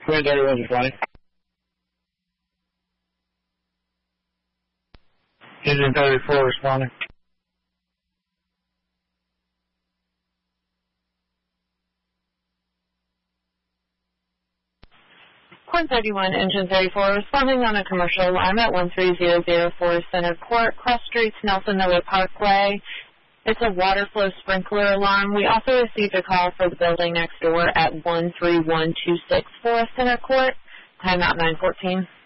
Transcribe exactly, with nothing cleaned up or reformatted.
Twin thirty-one responding. Engine thirty-four responding. Quinn thirty-one, Engine thirty-four, responding on a commercial alarm at one three zero zero four Center Court, Cross Streets, Nelson Miller Parkway. It's a water flow sprinkler alarm. We also received a call for the building next door at one three one two six four Center Court. Timeout nine fourteen.